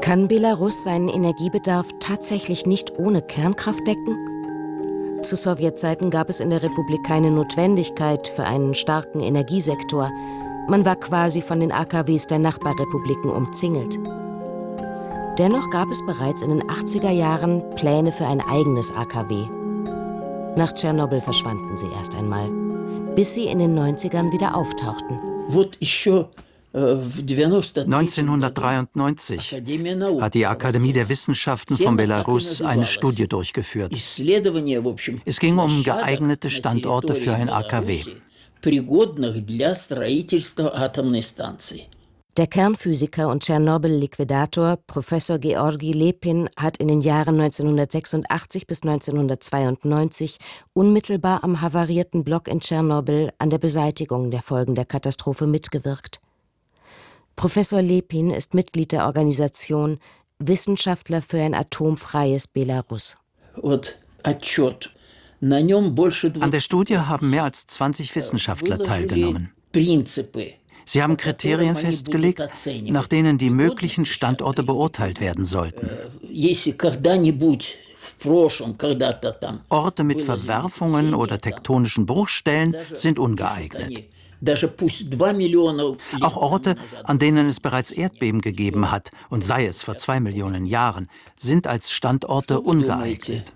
Kann Belarus seinen Energiebedarf tatsächlich nicht ohne Kernkraft decken? Zu Sowjetzeiten gab es in der Republik keine Notwendigkeit für einen starken Energiesektor. Man war quasi von den AKWs der Nachbarrepubliken umzingelt. Dennoch gab es bereits in den 80er Jahren Pläne für ein eigenes AKW. Nach Tschernobyl verschwanden sie erst einmal, bis sie in den 90ern wieder auftauchten. 1993 hat die Akademie der Wissenschaften von Belarus eine Studie durchgeführt. Es ging um geeignete Standorte für ein AKW. Der Kernphysiker und Tschernobyl-Liquidator Professor Georgi Lepin hat in den Jahren 1986 bis 1992 unmittelbar am havarierten Block in Tschernobyl an der Beseitigung der Folgen der Katastrophe mitgewirkt. Professor Lepin ist Mitglied der Organisation Wissenschaftler für ein atomfreies Belarus. An der Studie haben mehr als 20 Wissenschaftler teilgenommen. Sie haben Kriterien festgelegt, nach denen die möglichen Standorte beurteilt werden sollten. Orte mit Verwerfungen oder tektonischen Bruchstellen sind ungeeignet. Auch Orte, an denen es bereits Erdbeben gegeben hat, und sei es vor 2 Millionen Jahren, sind als Standorte ungeeignet.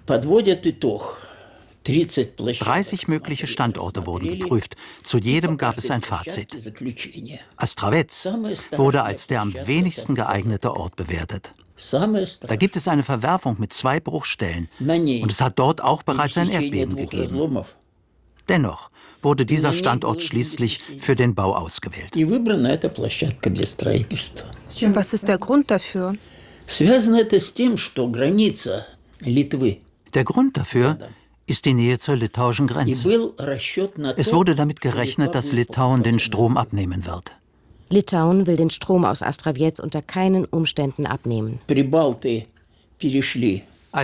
30 mögliche Standorte wurden geprüft. Zu jedem gab es ein Fazit. Astravets wurde als der am wenigsten geeignete Ort bewertet. Da gibt es eine Verwerfung mit 2 Bruchstellen und es hat dort auch bereits ein Erdbeben gegeben. Dennoch wurde dieser Standort schließlich für den Bau ausgewählt. Was ist der Grund dafür? Der Grund dafür ist die Nähe zur litauischen Grenze. Es wurde damit gerechnet, dass Litauen den Strom abnehmen wird. Litauen will den Strom aus Astravets unter keinen Umständen abnehmen.